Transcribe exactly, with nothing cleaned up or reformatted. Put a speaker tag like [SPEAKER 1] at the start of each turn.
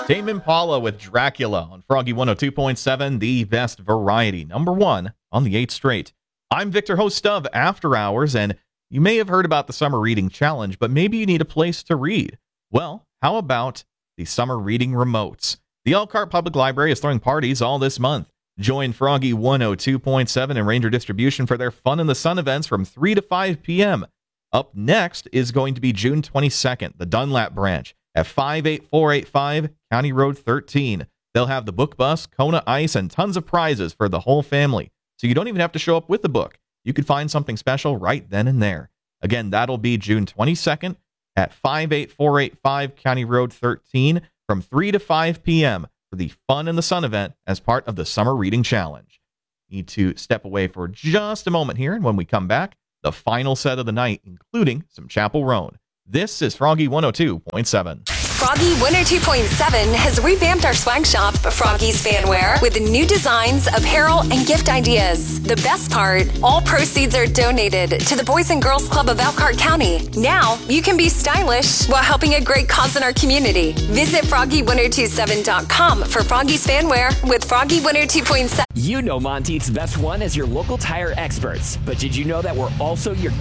[SPEAKER 1] Tame Impala with Dracula on Froggy one oh two point seven, the best variety. Number one on the eighth straight. I'm Victor, host of After Hours, and you may have heard about the Summer Reading Challenge, but maybe you need a place to read. Well, how about the Summer Reading Remotes? The Elkhart Public Library is throwing parties all this month. Join Froggy one oh two point seven and Ranger Distribution for their Fun in the Sun events from three to five p.m. Up next is going to be June twenty-second, the Dunlap branch at five eight four eight five County Road thirteen. They'll have the book bus, Kona Ice, and tons of prizes for the whole family. So you don't even have to show up with the book. You could find something special right then and there. Again, that'll be June twenty-second at five eight four eight five County Road thirteen from three to five p.m. for the Fun in the Sun event as part of the Summer Reading Challenge. Need to step away for just a moment here, and when we come back, the final set of the night, including some Chapel Roan. This is Froggy one oh two point seven.
[SPEAKER 2] Froggy one oh two point seven has revamped our swag shop, Froggy's Fanwear, with new designs, apparel, and gift ideas. The best part, all proceeds are donated to the Boys and Girls Club of Elkhart County. Now, you can be stylish while helping a great cause in our community. Visit froggy ten twenty-seven dot com for Froggy's Fanwear with Froggy one oh two point seven.
[SPEAKER 3] You know Monteith's Best One as your local tire experts, but did you know that we're also your